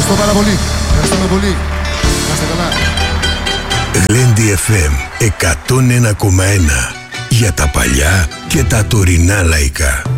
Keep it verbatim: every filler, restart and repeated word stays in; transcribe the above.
Ευχαριστώ πάρα πολύ. Ευχαριστούμε πολύ. Να είστε καλά. Γλέντι εφ εμ εκατόν ένα κόμμα ένα για τα παλιά και τα τωρινά λαϊκά.